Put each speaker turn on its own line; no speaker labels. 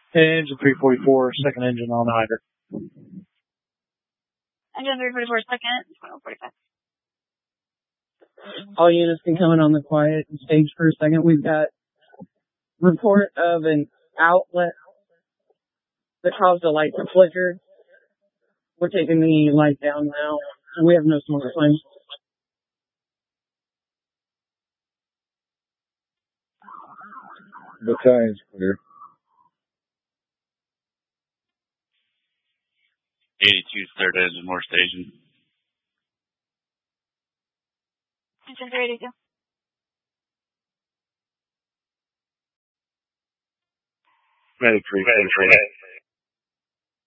Engine 344, second engine on hydrant.
Engine 344, second, 45.
All units can come in on the quiet stage for a second. We've got report of an outlet that caused a light to flicker. We're taking the light down now. We have no smoke flames.
Battalion's clear.
82, third engine, more station.
Engine 382.
Ready, 343.